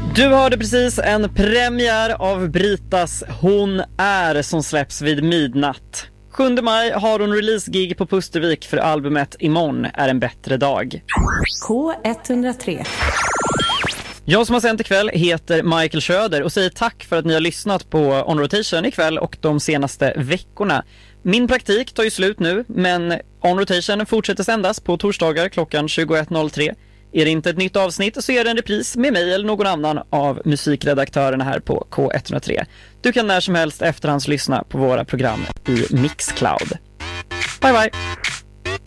Du hörde precis en premiär av Britas Hon är som släpps vid midnatt. 7 maj har hon release-gig på Pustervik för albumet Imorgon är en bättre dag. K103. Jag som har sänt ikväll heter Michael Schöder och säger tack för att ni har lyssnat på On Rotation ikväll och de senaste veckorna. Min praktik tar ju slut nu, men On Rotation fortsätter sändas på torsdagar klockan 21.03. Är det inte ett nytt avsnitt så är det en repris med mig eller någon annan av musikredaktörerna här på K103. Du kan när som helst efterhandslyssna på våra program i Mixcloud. Bye bye!